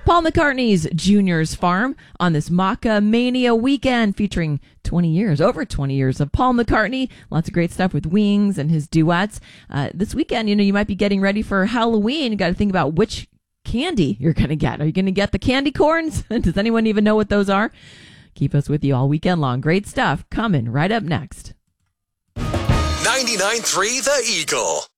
Paul McCartney's Junior's Farm on this Maca Mania weekend featuring over 20 years of Paul McCartney. Lots of great stuff with Wings and his duets. This weekend, you might be getting ready for Halloween. You got to think about which candy you're going to get. Are you going to get the candy corns? Does anyone even know what those are? Keep us with you all weekend long. Great stuff coming right up next. 99.3 The Eagle.